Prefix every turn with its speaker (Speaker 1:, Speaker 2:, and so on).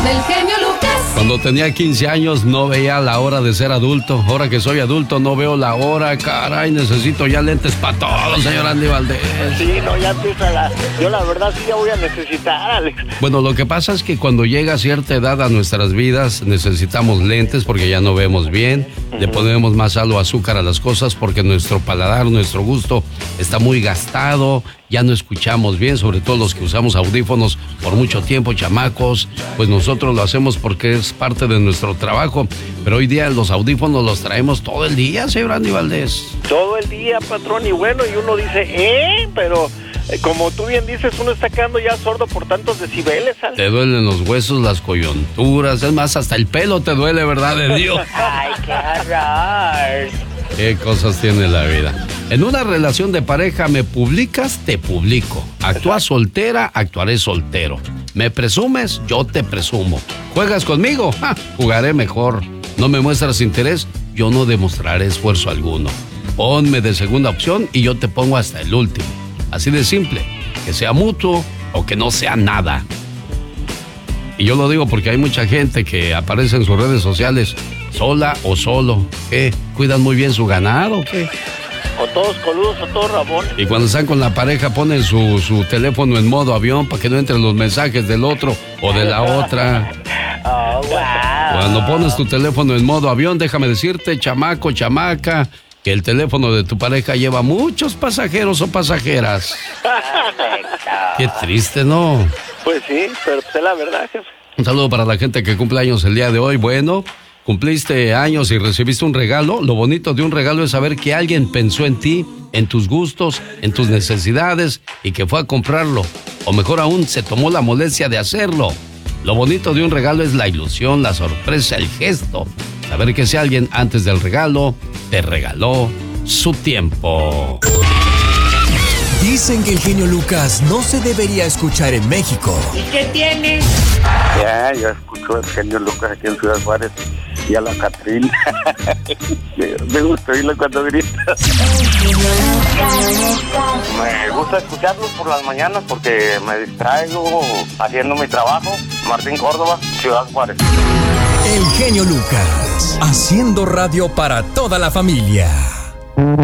Speaker 1: del genio Lucas.
Speaker 2: Cuando tenía 15 años no veía la hora de ser adulto. Ahora que soy adulto no veo la hora. Caray, necesito ya lentes para todo, señor Andy Valdés.
Speaker 3: Sí, no, ya empieza yo la verdad sí ya voy a necesitar, Alex.
Speaker 2: Bueno, lo que pasa es que cuando llega cierta edad a nuestras vidas necesitamos lentes porque ya no vemos bien. Le ponemos más sal o azúcar a las cosas porque nuestro paladar, nuestro gusto está muy gastado. Ya no escuchamos bien, sobre todo los que usamos audífonos por mucho tiempo, chamacos. Pues nosotros lo hacemos porque es parte de nuestro trabajo. Pero hoy día los audífonos los traemos todo el día, señor Andy Valdés.
Speaker 3: Todo el día, patrón, y bueno, y uno dice, pero como tú bien dices, uno está quedando ya sordo por tantos decibeles, ¿sabes?
Speaker 2: Te duelen los huesos, las coyunturas, es más, hasta el pelo te duele, ¿verdad, de Dios?
Speaker 3: Ay, qué horror.
Speaker 2: Qué cosas tiene la vida. En una relación de pareja, me publicas, te publico. Actúas soltera, actuaré soltero. Me presumes, yo te presumo. ¿Juegas conmigo? Jugaré mejor. No me muestras interés, yo no demostraré esfuerzo alguno. Ponme de segunda opción y yo te pongo hasta el último. Así de simple, que sea mutuo o que no sea nada. Y yo lo digo porque hay mucha gente que aparece en sus redes sociales sola o solo. ¿Qué? ¿Cuidan muy bien su ganado o qué?
Speaker 3: O todos coludos o todos rabones.
Speaker 2: Y cuando están con la pareja ponen su teléfono en modo avión para que no entren los mensajes del otro o de la otra.
Speaker 3: Oh, wow.
Speaker 2: Cuando pones tu teléfono en modo avión, déjame decirte, chamaco, chamaca, que el teléfono de tu pareja lleva muchos pasajeros o pasajeras. Qué triste, ¿no?
Speaker 3: Pues sí, pero pues es la verdad, jefe.
Speaker 2: Un saludo para la gente que cumple años el día de hoy. Bueno, cumpliste años y recibiste un regalo. Lo bonito de un regalo es saber que alguien pensó en ti, en tus gustos, en tus necesidades y que fue a comprarlo. O mejor aún, se tomó la molestia de hacerlo. Lo bonito de un regalo es la ilusión, la sorpresa, el gesto. Saber que ese alguien antes del regalo te regaló su tiempo.
Speaker 4: Dicen que el genio Lucas no se debería escuchar en México.
Speaker 1: ¿Y qué tiene?
Speaker 3: Ya, yo escucho el genio Lucas aquí en Ciudad Juárez y a la Catrina. Me gusta oírlo cuando grita. Me gusta escucharlos por las mañanas porque me distraigo haciendo mi trabajo. Martín Córdoba, Ciudad Juárez.
Speaker 4: El genio Lucas, haciendo radio para toda la familia.